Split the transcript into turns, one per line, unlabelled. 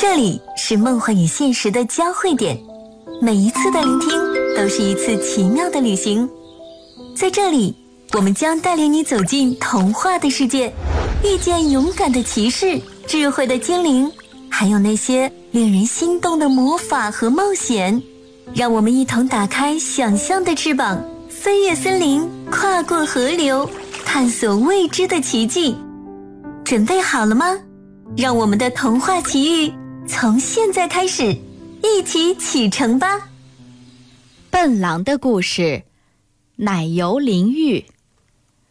这里是梦幻与现实的交汇点，每一次的聆听都是一次奇妙的旅行。在这里，我们将带领你走进童话的世界，遇见勇敢的骑士、智慧的精灵，还有那些令人心动的魔法和冒险。让我们一同打开想象的翅膀，飞越森林，跨过河流，探索未知的奇迹。准备好了吗？让我们的童话奇遇从现在开始，一起启程吧。
笨狼的故事，奶油淋浴。